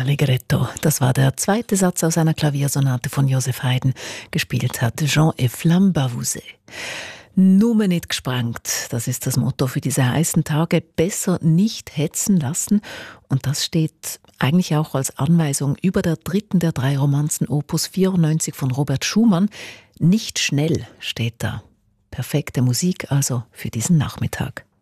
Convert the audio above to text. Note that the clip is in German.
Allegretto, das war der zweite Satz aus einer Klaviersonate von Joseph Haydn. Gespielt hat Jean et Flamme Bavouzet. Nume nicht gesprengt, das ist das Motto für diese heißen Tage. Besser nicht hetzen lassen. Und das steht eigentlich auch als Anweisung über der dritten der drei Romanzen Opus 94 von Robert Schumann. Nicht schnell steht da. Perfekte Musik also für diesen Nachmittag.